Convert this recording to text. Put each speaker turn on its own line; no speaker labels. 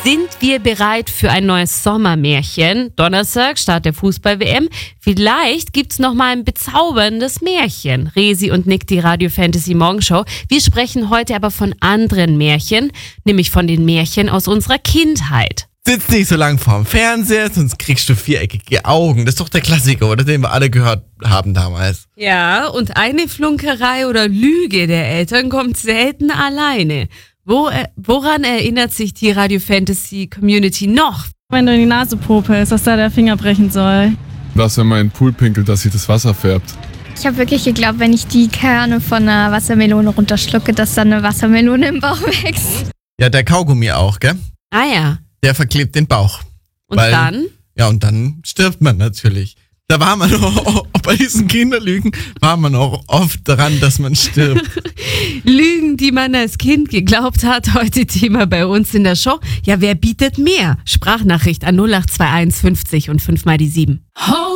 Sind wir bereit für ein neues Sommermärchen? Donnerstag, Start der Fußball-WM. Vielleicht gibt's noch mal ein bezauberndes Märchen. Resi und Nick, die Radio Fantasy Morgenshow. Wir sprechen heute aber von anderen Märchen, nämlich von den Märchen aus unserer Kindheit.
Sitz nicht so lang vorm Fernseher, sonst kriegst du viereckige Augen. Das ist doch der Klassiker, oder? Den wir alle gehört haben damals.
Ja, und eine Flunkerei oder Lüge der Eltern kommt selten alleine. Woran erinnert sich die Radio Fantasy Community noch?
Wenn du in die Nase popelst, dass da der Finger brechen soll.
Was, wenn man in den Pool pinkelt, dass sich das Wasser färbt?
Ich habe wirklich geglaubt, wenn ich die Kerne von einer Wassermelone runterschlucke, dass dann eine Wassermelone im Bauch wächst.
Ja, der Kaugummi auch, gell?
Ah ja.
Der verklebt den Bauch.
Und dann?
Ja, und dann stirbt man natürlich. Da war man auch, bei diesen Kinderlügen, war man auch oft daran, dass man stirbt.
Lügen, die man als Kind geglaubt hat, heute Thema bei uns in der Show. Ja, wer bietet mehr? Sprachnachricht an 0821 50 und 5 mal die 7.